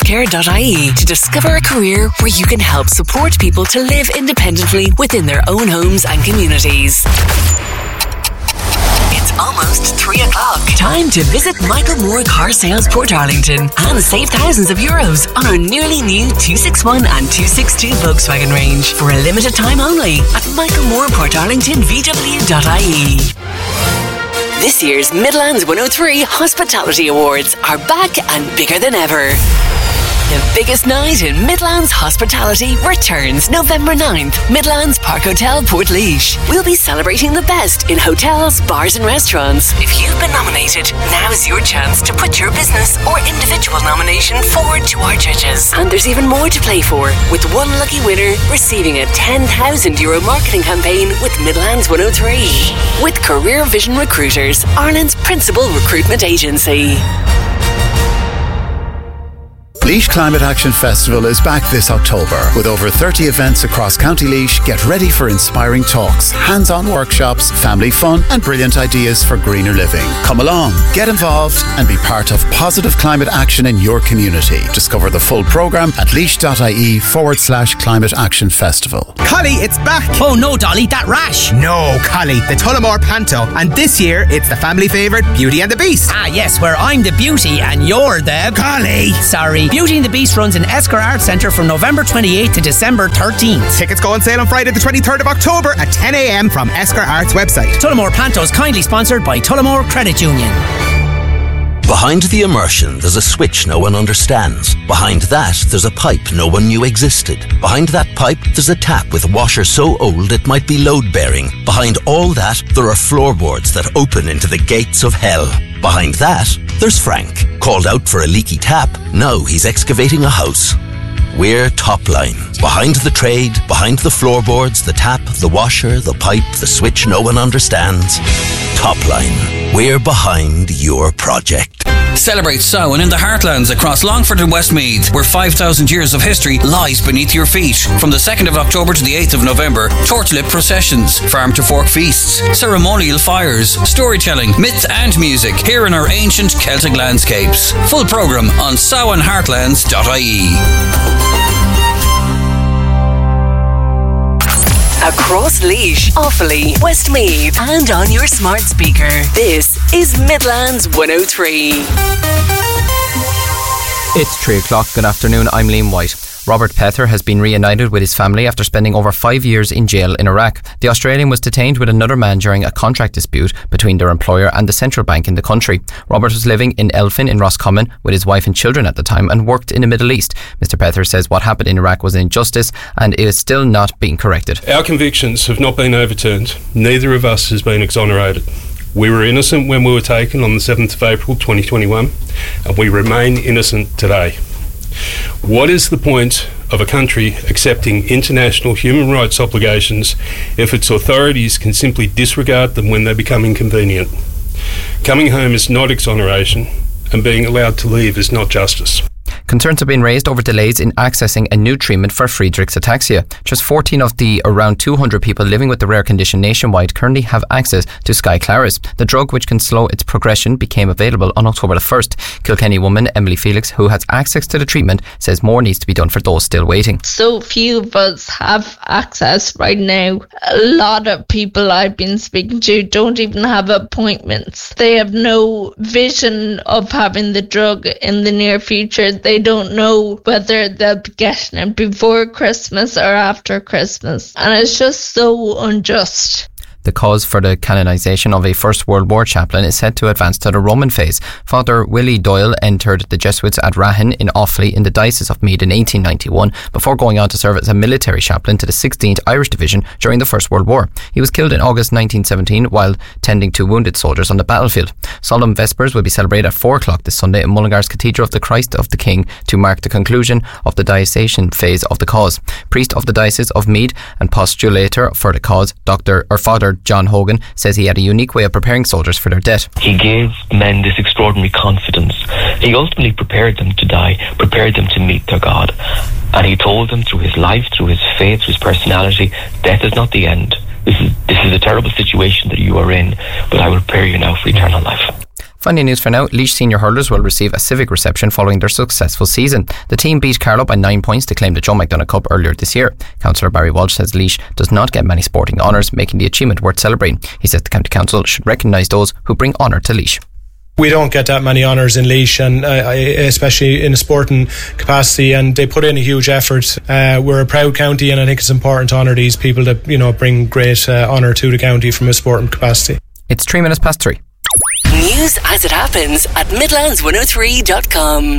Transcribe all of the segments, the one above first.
agedcare.ie to discover a career where you can help support people to live independently within their own homes and communities. It's almost 3 o'clock. Time to visit Michael Moore Car Sales Portarlington and save thousands of euros on our nearly new 261 and 262 Volkswagen range for a limited time only at michaelmooreportarlingtonvw.ie. This year's Midlands 103 Hospitality Awards are back and bigger than ever. The biggest night in Midlands hospitality returns November 9th, Midlands Park Hotel, Portlaoise. We'll be celebrating the best in hotels, bars and restaurants. If you've been nominated, now is your chance to put your business or individual nomination forward to our judges. And there's even more to play for, with one lucky winner receiving a €10,000 marketing campaign with Midlands 103. With Career Vision Recruiters, Ireland's principal recruitment agency. Laois Climate Action Festival is back this October. With over 30 events across County Laois, get ready for inspiring talks, hands-on workshops, family fun and brilliant ideas for greener living. Come along, get involved and be part of positive climate action in your community. Discover the full programme at laois.ie/Climate Action Festival. Collie, it's back! Oh no, Dolly, that rash! No, Collie, the Tullamore Panto. And this year, it's the family favourite Beauty and the Beast. Ah yes, where I'm the beauty and you're the... Collie! Sorry. Beauty and the Beast runs in Esker Arts Centre from November 28th to December 13th. Tickets go on sale on Friday the 23rd of October at 10 a.m. from Esker Arts website. Tullamore Panto is kindly sponsored by Tullamore Credit Union. Behind the immersion, there's a switch no one understands. Behind that, there's a pipe no one knew existed. Behind that pipe, there's a tap with a washer so old it might be load-bearing. Behind all that, there are floorboards that open into the gates of hell. Behind that, there's Frank. Called out for a leaky tap, now he's excavating a house. We're Topline. Behind the trade, behind the floorboards, the tap, the washer, the pipe, the switch no one understands. Topline. We're behind your project. Celebrate Samhain in the heartlands across Longford and Westmeath, where 5,000 years of history lies beneath your feet. From the 2nd of October to the 8th of November, torchlit processions, farm to fork feasts, ceremonial fires, storytelling, myth and music here in our ancient Celtic landscapes. Full programme on samhainheartlands.ie. Across Laois, Offaly, Westmeath and on your smart speaker. This is Midlands 103. It's 3 o'clock. Good afternoon, I'm Liam White. Robert Pether has been reunited with his family after spending over 5 years in jail in Iraq. The Australian was detained with another man during a contract dispute between their employer and the central bank in the country. Robert was living in Elphin in Roscommon with his wife and children at the time and worked in the Middle East. Mr. Pether says what happened in Iraq was an injustice and it is still not being corrected. Our convictions have not been overturned. Neither of us has been exonerated. We were innocent when we were taken on the 7th of April 2021 and we remain innocent today. What is the point of a country accepting international human rights obligations if its authorities can simply disregard them when they become inconvenient? Coming home is not exoneration, and being allowed to leave is not justice. Concerns have been raised over delays in accessing a new treatment for Friedreich's ataxia. Just 14 of the around 200 people living with the rare condition nationwide currently have access to Skyclarys. The drug, which can slow its progression, became available on October the 1st. Kilkenny woman Emily Felix, who has access to the treatment, says more needs to be done for those still waiting. So few of us have access right now. A lot of people I've been speaking to don't even have appointments. They have no vision of having the drug in the near future. They don't know whether they'll be getting it before Christmas or after Christmas. And it's just so unjust. The cause for the canonisation of a First World War chaplain is set to advance to the Roman phase. Father Willie Doyle entered the Jesuits at Rahon in Offaly in the Diocese of Meath in 1891 before going on to serve as a military chaplain to the 16th Irish Division during the First World War. He was killed in August 1917 while tending to wounded soldiers on the battlefield. Solemn Vespers will be celebrated at 4 o'clock this Sunday in Mullingar's Cathedral of the Christ of the King to mark the conclusion of the diocesan phase of the cause. Priest of the Diocese of Meath and postulator for the cause, Father John Hogan, says he had a unique way of preparing soldiers for their death. He gave men this extraordinary confidence. He ultimately prepared them to die, prepared them to meet their God. And he told them through his life, through his faith, through his personality, death is not the end. This is a terrible situation that you are in, but I will prepare you now for eternal life. Funny news for now, Laois senior hurlers will receive a civic reception following their successful season. The team beat Carlow by 9 points to claim the Joe McDonagh Cup earlier this year. Councillor Barry Walsh says Laois does not get many sporting honours, making the achievement worth celebrating. He says the County Council should recognise those who bring honour to Laois. We don't get that many honours in Laois, and especially in a sporting capacity, and they put in a huge effort. We're a proud county, and I think it's important to honour these people that bring great honour to the county from a sporting capacity. It's 3 minutes past 3. News as it happens at Midlands103.com.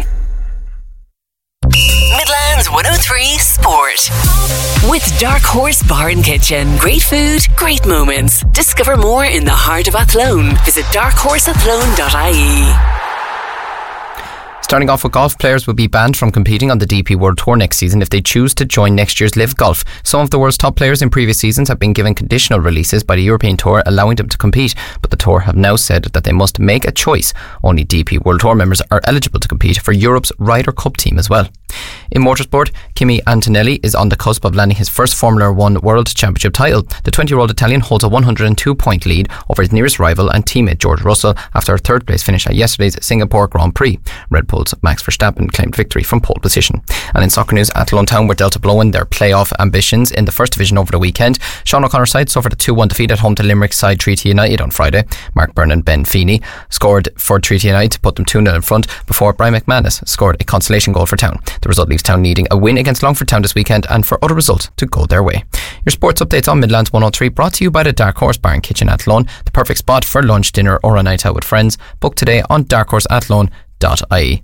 Midlands 103 Sport. With Dark Horse Bar and Kitchen. Great food, great moments. Discover more in the heart of Athlone. Visit darkhorseathlone.ie. Starting off with golf, players will be banned from competing on the DP World Tour next season if they choose to join next year's Live Golf. Some of the world's top players in previous seasons have been given conditional releases by the European Tour, allowing them to compete, but the Tour have now said that they must make a choice. Only DP World Tour members are eligible to compete for Europe's Ryder Cup team as well. In motorsport, Kimi Antonelli is on the cusp of landing his first Formula 1 World Championship title. The 20-year-old Italian holds a 102-point lead over his nearest rival and teammate George Russell after a third-place finish at yesterday's Singapore Grand Prix. Red Bull's Max Verstappen claimed victory from pole position. And in soccer news, Athlone Town were dealt a blow in their playoff ambitions in the First Division over the weekend. Sean O'Connor's side suffered a 2-1 defeat at home to Limerick's side Treaty United on Friday. Mark Byrne and Ben Feeney scored for Treaty United to put them 2-0 in front before Brian McManus scored a consolation goal for Town. The result leaves Town needing a win against Longford Town this weekend and for other results to go their way. Your sports updates on Midlands 103 brought to you by the Dark Horse Bar and Kitchen Athlone, the perfect spot for lunch, dinner or a night out with friends. Book today on darkhorseathlone.ie.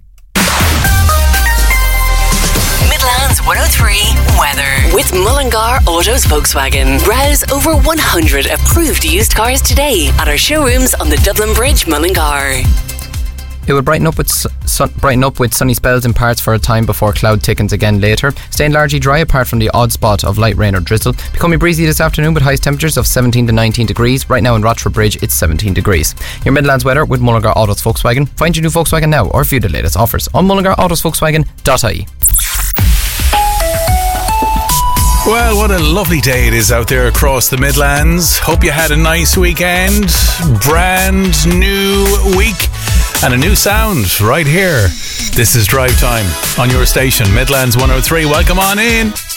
Midlands 103 weather with Mullingar Autos Volkswagen. Browse over 100 approved used cars today at our showrooms on the Dublin Bridge, Mullingar. It will brighten up with sunny spells in parts for a time before cloud thickens again later, staying largely dry apart from the odd spot of light rain or drizzle. Becoming breezy this afternoon with highest temperatures of 17 to 19 degrees. Right now in Rochford Bridge it's 17 degrees. Your Midlands weather with Mullingar Autos Volkswagen. Find your new Volkswagen now or view the latest offers on mullingarautovolkswagen.ie. Well, what a lovely day it is out there across the Midlands. Hope you had a nice weekend. Brand new week and a new sound right here. This is Drive Time on your station, Midlands 103. Welcome on in.